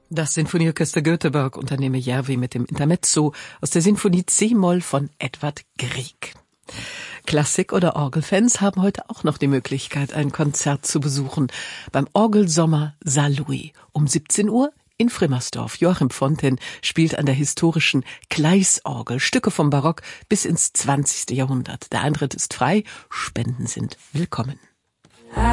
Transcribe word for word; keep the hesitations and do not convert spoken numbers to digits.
Das Sinfonieorchester Göteborg unternehme Järvi mit dem Intermezzo aus der Sinfonie C-Moll von Edvard Grieg. Klassik- oder Orgelfans haben heute auch noch die Möglichkeit, ein Konzert zu besuchen beim Orgelsommer Saarlouis um siebzehn Uhr in Frimmersdorf. Joachim Fonten spielt an der historischen Kleisorgel Stücke vom Barock bis ins zwanzigste Jahrhundert. Der Eintritt ist frei, Spenden sind willkommen.